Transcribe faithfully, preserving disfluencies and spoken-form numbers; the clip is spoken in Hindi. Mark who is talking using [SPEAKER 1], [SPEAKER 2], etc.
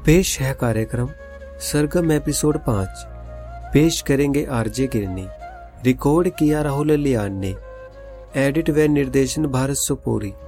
[SPEAKER 1] पेश है कार्यक्रम सरगम एपिसोड पाँच। पेश करेंगे आरजे गिरनी। रिकॉर्ड किया राहुल लियान ने। एडिट व निर्देशन भारत सुपूरी।